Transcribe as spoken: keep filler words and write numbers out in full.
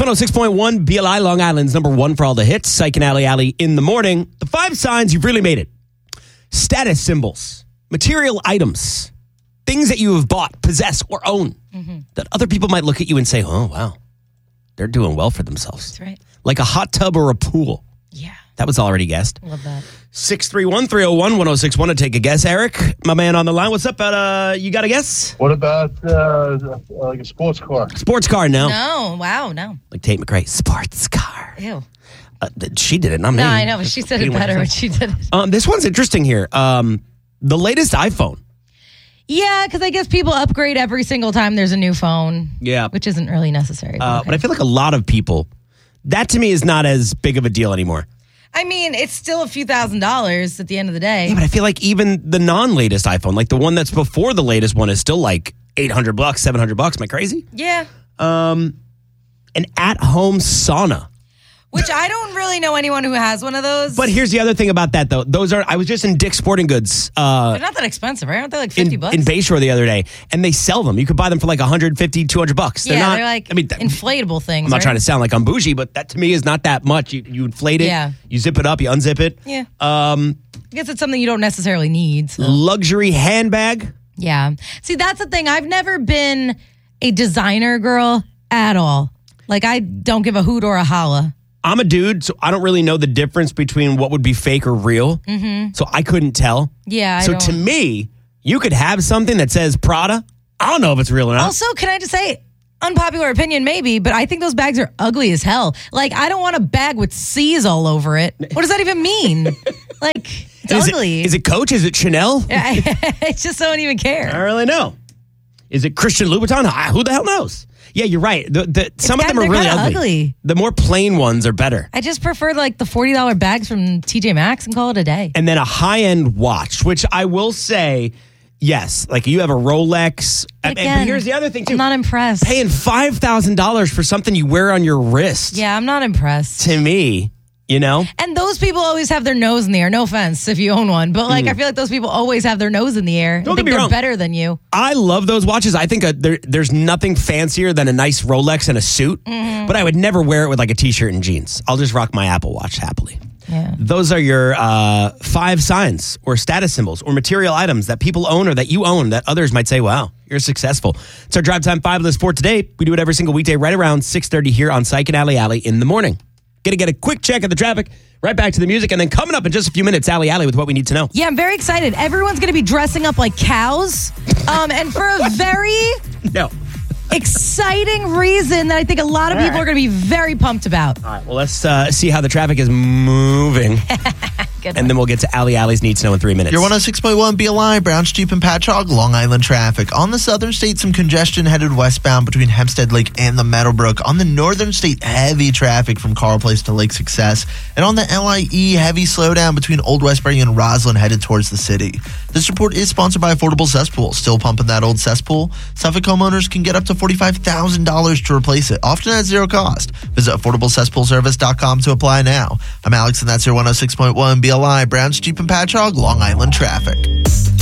one oh six point one, B L I, Long Island's number one for all the hits. Psych and Alley Alley in the morning. The five signs you've really made it. Status symbols, material items, things that you have bought, possess, or own mm-hmm. that other people might look at you and say, oh, wow, they're doing well for themselves. That's right. Like a hot tub or a pool. Yeah. That was already guessed. Love that. six three one, three oh one, one oh six one to take a guess. Eric, my man on the line. What's up? Uh, you got a guess? What about uh, like a sports car? Sports car, no. No, wow, no. Like Tate McRae, sports car. Ew. Uh, she did it, not me. No, I know, but she said it better when she did it. Um, this one's interesting here. Um, the latest iPhone. Yeah, because I guess people upgrade every single time there's a new phone. Yeah. Which isn't really necessary. But, Uh, okay. but I feel like a lot of people, that to me is not as big of a deal anymore. I mean, it's still a few thousand dollars at the end of the day. Yeah, but I feel like even the non-latest iPhone, like the one that's before the latest one, is still like eight hundred bucks, seven hundred bucks. Am I crazy? Yeah. Um, an at-home sauna. Which I don't really know anyone who has one of those. But here's the other thing about that, though. Those are, I was just in Dick's Sporting Goods. Uh, They're not that expensive, right? Aren't they like fifty in, bucks? in Bayshore the other day, and they sell them. You could buy them for like one hundred fifty, two hundred bucks. They're yeah, not, they're like I mean, th- inflatable things. I'm not right? trying to sound like I'm bougie, but that to me is not that much. You, you inflate it, Yeah. you zip it up, you unzip it. Yeah. Um, I guess it's something you don't necessarily need. So. luxury handbag. Yeah. See, that's the thing. I've never been a designer girl at all. Like, I don't give a hoot or a holla. I'm a dude, so I don't really know the difference between what would be fake or real. Mm-hmm. So I couldn't tell. Yeah. I so don't. to me, you could have something that says Prada. I don't know if it's real or not. Also, can I just say, unpopular opinion maybe, but I think those bags are ugly as hell. Like, I don't want a bag with C's all over it. What does that even mean? Like, it's is ugly. It, is it Coach? Is it Chanel? I just don't even care. I don't really know. Is it Christian Louboutin? I- Who the hell knows? Yeah, you're right. The, the, some kind- of them are they're really kinda ugly. ugly. The more plain ones are better. I just prefer like the forty dollars bags from T J Maxx and call it a day. And then a high-end watch, which I will say, yes, like you have a Rolex. But And- again, but here's the other thing, too. I'm not impressed. Paying five thousand dollars for something you wear on your wrist. Yeah, I'm not impressed. To me, you know? And those people always have their nose in the air. No offense if you own one, but like I feel like those people always have their nose in the air. Don't I think get me they're wrong. better than you. I love those watches. I think a, there, there's nothing fancier than a nice Rolex and a suit, Mm-hmm. but I would never wear it with like a t-shirt and jeans. I'll just rock my Apple Watch happily. Yeah. Those are your uh, five signs or status symbols or material items that people own or that you own that others might say, wow, you're successful. It's our Drive Time five list for today. We do it every single weekday right around six thirty here on Psych and Alley Alley in the morning. Going to get a quick check of the traffic, right back to the music, and then coming up in just a few minutes, Alley Alley with what we need to know. Yeah, I'm very excited. Everyone's going to be dressing up like cows. Um, and for a very No. exciting reason that I think a lot of All people right. are going to be very pumped about. All right, well, let's uh, see how the traffic is moving. Good And then we'll get to Alley Alley's Need to Know in three minutes. Your one oh six point one B L I, Browns, Jeep, and Patchogue, Long Island traffic. On the southern state, some congestion headed westbound between Hempstead Lake and the Meadowbrook. On the northern state, heavy traffic from Carl Place to Lake Success. And on the L I E, heavy slowdown between Old Westbury and Roslyn headed towards the city. This report is sponsored by Affordable Cesspool. Still pumping that old cesspool? Suffolk homeowners can get up to forty-five thousand dollars to replace it, often at zero cost. Visit affordable cesspool service dot com to apply now. I'm Alex, and that's your one oh six point one B L I, Browns, Jeep, and Patchogue, Long Island traffic.